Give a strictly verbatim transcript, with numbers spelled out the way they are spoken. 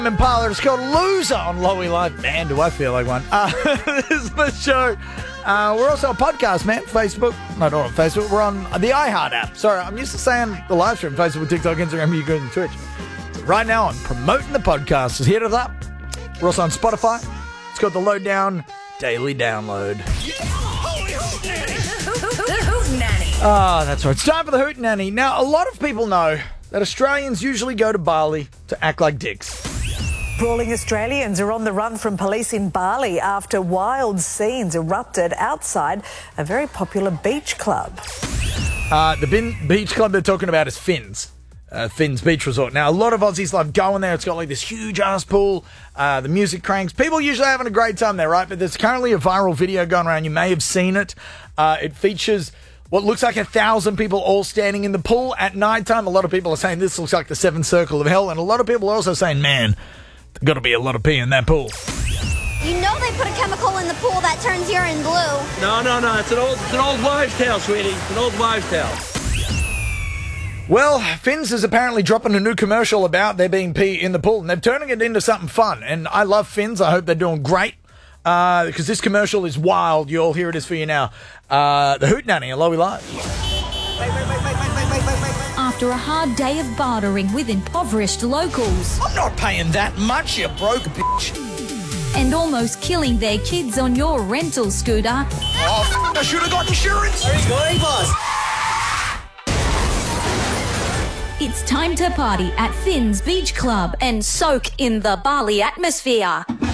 Impala. It's called Loser on Lowy Live. Man, do I feel like one. Uh, this is the show. Uh, we're also a podcast, man. Facebook. No, not on Facebook. We're on the iHeart app. Sorry, I'm used to saying the live stream. Facebook, TikTok, Instagram, YouTube, and Twitch. So right now, I'm promoting the podcast. So hit it up. We're also on Spotify. It's called the Lowdown Daily Download. Ah, oh, that's right. It's time for the Hootenanny. Now, a lot of people know that Australians usually go to Bali to act like dicks. Brawling Australians are on the run from police in Bali after wild scenes erupted outside a very popular beach club. Uh, the bin- beach club they're talking about is Finn's. Uh, Finn's Beach Resort. Now, a lot of Aussies love going there. It's got like this huge ass pool. Uh, the music cranks. People usually having a great time there, right? But there's currently a viral video going around. You may have seen it. Uh, it features what looks like a thousand people all standing in the pool at nighttime. A lot of people are saying this looks like the seventh circle of hell. And a lot of people are also saying, man, there's got to be a lot of pee in that pool. You know they put a chemical in the pool that turns urine blue. No, no, no. It's an old, it's an old wives' tale, sweetie. It's an old wives' tale. Well, Finn's is apparently dropping a new commercial about there being pee in the pool, and they're turning it into something fun. And I love Finn's. I hope they're doing great, uh, because this commercial is wild. You'll hear it is for you now. Uh, the Hootenanny, Lowy Live. After a hard day of bartering with impoverished locals. I'm not paying that much, you broke bitch. And almost killing their kids on your rental scooter. Oh, I should have got insurance. Where are you going, boss? It's time to party at Finn's Beach Club and soak in the Bali atmosphere.